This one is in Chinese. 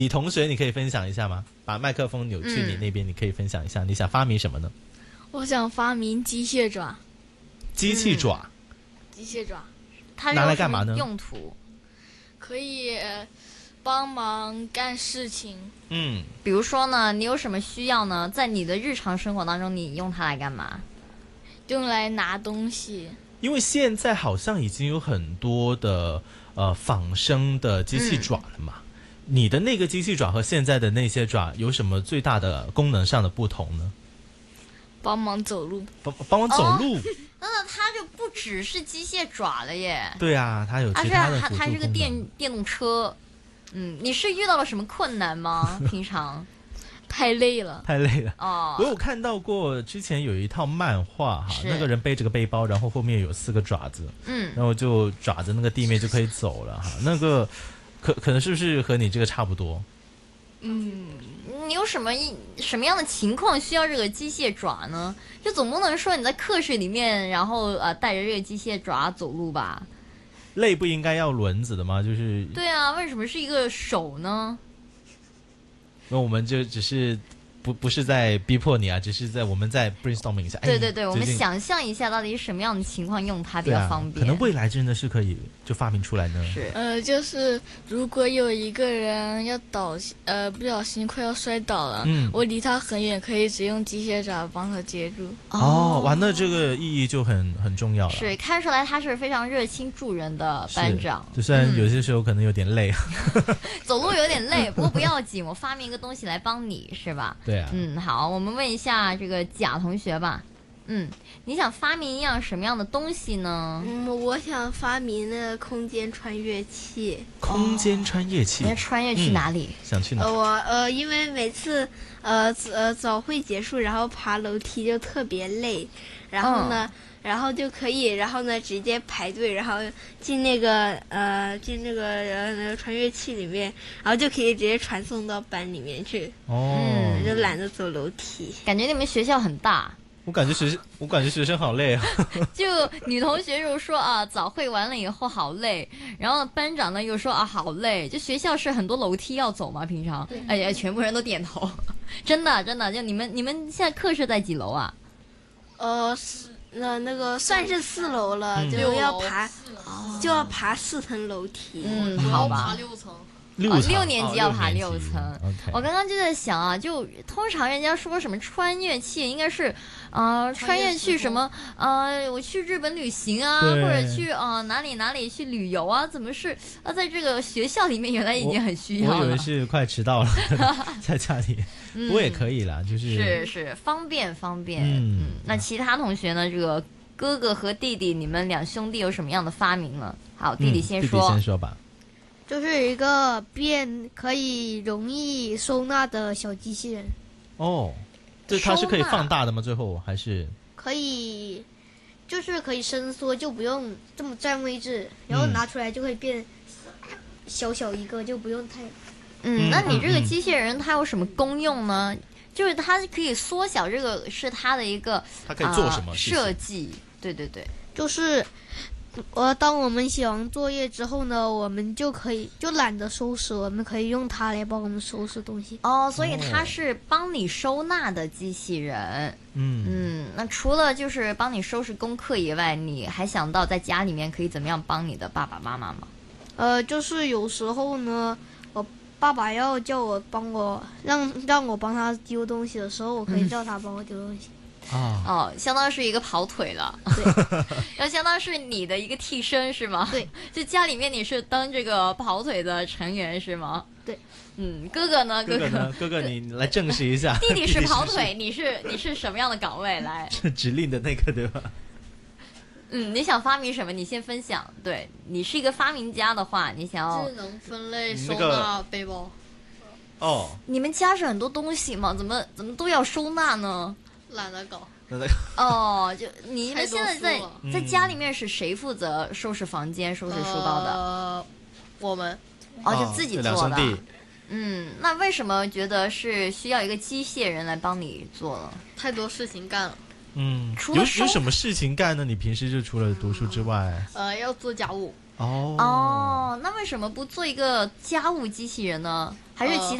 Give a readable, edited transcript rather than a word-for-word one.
李同学，你可以分享一下吗？把麦克风扭去你那边，你可以分享一下，你想发明什么呢？ 我想发明机械爪。 机器爪。 机械爪， 它拿来干嘛呢？ 用途可以帮忙干事情。 比如说呢，你有什么需要呢？在你的日常生活当中，你用它来干嘛？ 用来拿东西。 因为现在好像已经有很多的仿生的机器爪了嘛。你的那个机器爪和现在的那些爪有什么最大的功能上的不同呢？ 帮忙走路。 帮忙走路。 那它就不只是机械爪了耶。 对啊，它有其他的辅助功能。 它是个电动车。你是遇到了什么困难吗？平常太累了。 哦， 我有看到过，之前有一套漫画哈，那个人背着个背包，然后后面有4个爪子，然后就爪子那个地面就可以走了哈。那个可能是不是和你这个差不多？ 你有什么样的情况需要这个机械爪呢？就总不能说你在课室里面，然后带着这个机械爪走路吧？ 累不应该要轮子的吗？就是对啊，为什么是一个手呢？ 那我们就只是不是在逼迫你啊，只是我们在 brainstorming 一下。 对，我们想象一下到底是什么样的情况用它比较方便。 可能未来真的是可以就发明出来呢。 是， 就是如果有一个人要不小心快要摔倒了，我离他很远，可以只用机械爪帮他接住。 哇，那这个意义就很重要了。 是，看出来他是非常热心助人的班长。 就虽然有些时候可能有点累， 走路有点累，不过不要紧，我发明一个东西来帮你，是吧？ 对啊。 好，我们问一下这个贾同学吧。你想发明一样什么样的东西呢？ 我想发明那个空间穿越器。 空间穿越器？ 你要穿越去哪里？ 想去哪？ 因为每次早会结束，然后爬楼梯就特别累，然后呢，然后就可以，然后呢直接排队，然后进那个穿越器里面，然后就可以直接传送到班里面去。就懒得走楼梯。 感觉你们学校很大。 我感觉学生好累啊。 就女同学又说早会完了以后好累，然后班长呢又说好累。就学校是很多楼梯要走吗？平常？哎呀，全部人都点头。真的，就你们现在课是在几楼啊？ 那个算是4楼了，就要爬4层楼梯。 好吧。 爬6层。 6年级要爬6层。 Okay. 我刚刚就在想就通常人家说什么穿越器，应该是穿越去什么我去日本旅行啊，或者去哪里去旅游啊，怎么是在这个学校里面原来已经很需要了。 我以为是快迟到了，在家里。我也可以啦， 是方便。那其他同学呢？这个哥哥和弟弟，你们2兄弟有什么样的发明呢？好，弟弟先说。 弟弟先说吧。 就是一个可以容易收纳的小机器人。 它是可以放大的吗？最后还是可以，就是可以伸缩，就不用这么占位置，然后拿出来就会变小一个，就不用太。 那你这个机器人它有什么功用呢？就是它可以缩小，这个是它的一个它可以做什么设计？对， 就是当我们写完作业之后呢，我们就懒得收拾，我们可以用它来帮我们收拾东西。 所以它是帮你收纳的机器人。那除了就是帮你收拾功课以外，你还想到在家里面可以怎么样帮你的爸爸妈妈吗？ 就是有时候呢，我爸爸要叫我让我帮他丢东西的时候，我可以叫他帮我丢东西。 相当是一个跑腿了。 对。 要相当是你的一个替身是吗？ 对。 就家里面你是当这个跑腿的成员是吗？ 对。 哥哥呢？ 哥哥你来证实一下。 弟弟是跑腿，你是什么样的岗位来？ 是指令的那个对吧？ 你想发明什么？你先分享。对，你是一个发明家的话，你想要智能分类收纳背包。 你们家是很多东西吗？怎么都要收纳呢？ 懒得搞。 就你们现在在家里面是谁负责收拾房间、收拾书包的？ 我们。 就自己做的。 2兄弟。 那为什么觉得是需要一个机械人来帮你做呢？ 太多事情干了。 除了有什么事情干呢？你平时就除了读书之外？ 要做家务。 哦，那为什么不做一个家务机器人呢？还是其他